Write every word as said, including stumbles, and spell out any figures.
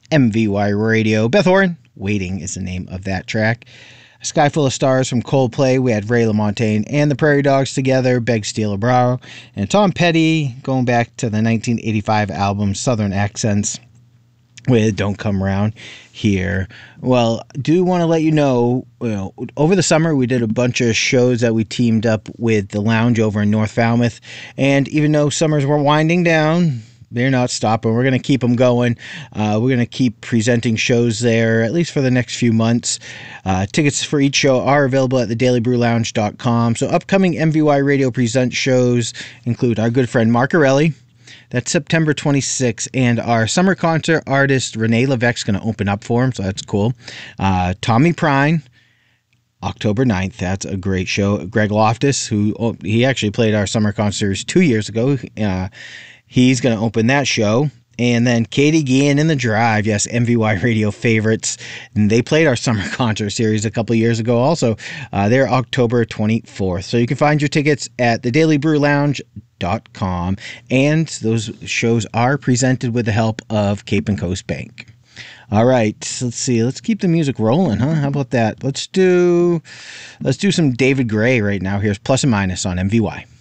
M V Y Radio. Beth Orton, Waiting is the name of that track. A Sky Full of Stars from Coldplay. We had Ray LaMontagne and the Prairie Dogs together, Beg Steel Brow. And Tom Petty, going back to the nineteen eighty-five album Southern Accents with Don't Come Round Here. Well, do want to let you know, you know, over the summer we did a bunch of shows that we teamed up with the Lounge over in North Falmouth. And even though summers were winding down, they're not stopping. We're going to keep them going. Uh, we're going to keep presenting shows there, at least for the next few months. Uh, tickets for each show are available at the daily brew lounge dot com. So upcoming M V Y Radio Present shows include our good friend Mark Arelli. That's September twenty-sixth. And our summer concert artist, Renee Levesque's going to open up for him, so that's cool. Uh, Tommy Prine, October ninth. That's a great show. Greg Loftus, who oh, he actually played our summer concerts two years ago. Uh, he's going to open that show. And then Katie Guillen in the Drive, yes, M V Y Radio favorites. And they played our summer concert series a couple of years ago also. Uh, they're October twenty-fourth. So you can find your tickets at the daily brew lounge dot com. And those shows are presented with the help of Cape and Coast Bank. All right, let's see. Let's keep the music rolling, huh? How about that? Let's do, let's do some David Gray right now. Here's Plus and Minus on M V Y.